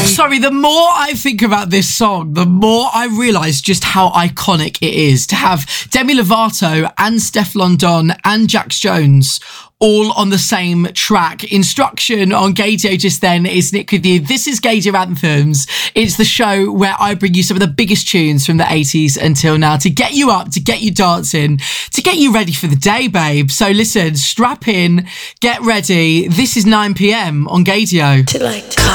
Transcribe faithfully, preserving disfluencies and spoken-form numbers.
Sorry, the more I think about this song, the more I realise just how iconic it is to have Demi Lovato and Steph London and Jax Jones all on the same track. Instruction on Gaydio just then is Nick with you. This is Gaydio Anthems. It's the show where I bring you some of the biggest tunes from the eighties until now to get you up, to get you dancing, to get you ready for the day, babe. So listen, strap in, get ready. This is nine p.m. on Gaydio. To like